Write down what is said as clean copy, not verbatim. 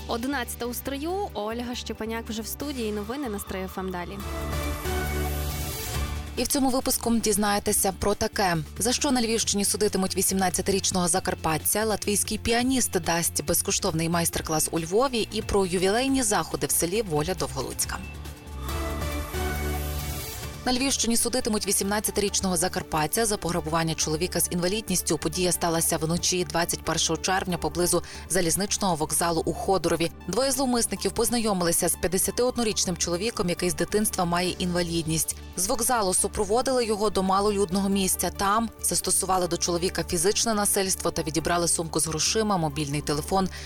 11 у строю. Ольга Щепаняк вже в студії. Новини на Стрий ФМ далі. І в цьому випуску дізнаєтеся про таке. За що на Львівщині судитимуть 18-річного закарпатця, латвійський піаніст дасть безкоштовний майстер-клас у Львові і про ювілейні заходи в селі Воля Довголуцька. На Львівщині судитимуть 18-річного закарпатця за пограбування чоловіка з інвалідністю. Подія сталася вночі 21 червня поблизу залізничного вокзалу у Ходорові. Двоє зловмисників познайомилися з 51-річним чоловіком, який з дитинства має інвалідність. З вокзалу супроводили його до малолюдного місця. Там застосували до чоловіка фізичне насильство та відібрали сумку з грошима, мобільний телефон